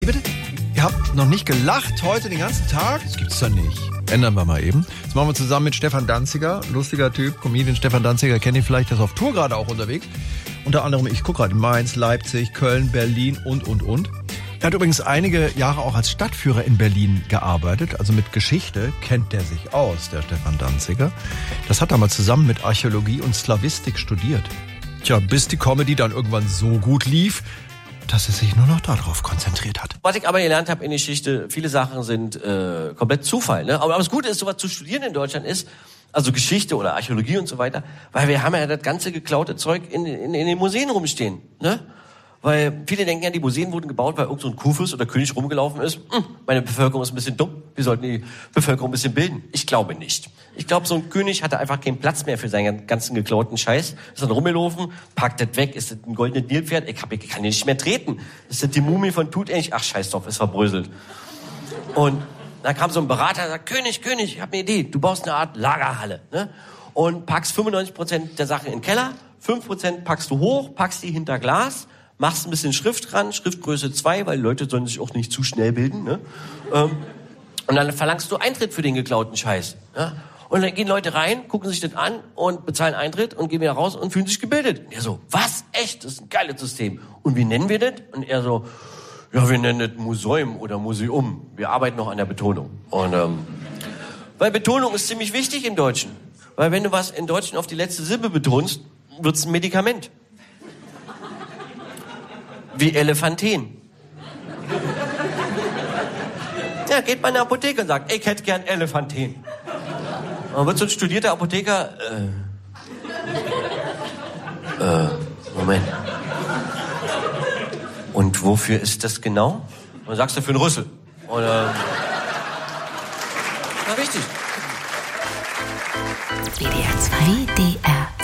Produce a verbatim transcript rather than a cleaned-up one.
Bitte? Ihr habt noch nicht gelacht heute den ganzen Tag? Das gibt's doch nicht. Ändern wir mal eben. Das machen wir zusammen mit Stefan Danziger. Lustiger Typ, Comedian Stefan Danziger. Kennt ihr vielleicht, der ist auf Tour gerade auch unterwegs. Unter anderem, ich gucke gerade in Mainz, Leipzig, Köln, Berlin und, und, und. Er hat übrigens einige Jahre auch als Stadtführer in Berlin gearbeitet. Also mit Geschichte kennt der sich aus, der Stefan Danziger. Das hat er mal zusammen mit Archäologie und Slawistik studiert. Tja, bis die Comedy dann irgendwann so gut lief, dass er sich nur noch darauf konzentriert hat. Was ich aber gelernt habe in Geschichte, viele Sachen sind äh, komplett Zufall. Ne? Aber, aber das Gute ist, sowas zu studieren in Deutschland ist, also Geschichte oder Archäologie und so weiter, weil wir haben ja das ganze geklaute Zeug in, in, in den Museen rumstehen. Ne? Weil viele denken ja, die Museen wurden gebaut, weil irgend so ein Kurfürst oder König rumgelaufen ist. Hm, meine Bevölkerung ist ein bisschen dumm. Wir sollten die Bevölkerung ein bisschen bilden. Ich glaube nicht. Ich glaube, so ein König hatte einfach keinen Platz mehr für seinen ganzen geklauten Scheiß. Ist dann rumgelaufen, packt das weg, ist das ein goldenes Nilpferd? Ich, hab, ich kann nicht mehr treten. Ist das die Mumie von Tutanchamun? Ach, scheiß drauf, ist verbröselt. Und dann kam so ein Berater und sagt, König, König, ich habe eine Idee. Du baust eine Art Lagerhalle. Ne? Und packst fünfundneunzig Prozent der Sachen in den Keller, fünf Prozent packst du hoch, packst die hinter Glas, machst ein bisschen Schrift dran, Schriftgröße zwei, weil Leute sollen sich auch nicht zu schnell bilden. Ne? Ähm, und dann verlangst du Eintritt für den geklauten Scheiß. Ja? Und dann gehen Leute rein, gucken sich das an und bezahlen Eintritt und gehen wieder raus und fühlen sich gebildet. Und er so, was? Echt? Das ist ein geiles System. Und wie nennen wir das? Und er so, ja, wir nennen das Museum oder Museum. Wir arbeiten noch an der Betonung. Und ähm, weil Betonung ist ziemlich wichtig im Deutschen. Weil wenn du was in Deutschen auf die letzte Silbe betonst, wird's ein Medikament. Wie Elefanten. Ja, geht man in die Apotheke und sagt, ich hätte gern Elefanten. Dann wird so ein studierter Apotheker, äh, äh, Moment. Und wofür ist das genau? Und dann sagst du, für einen Rüssel. Und, äh, na, richtig. W D R zwei. W D R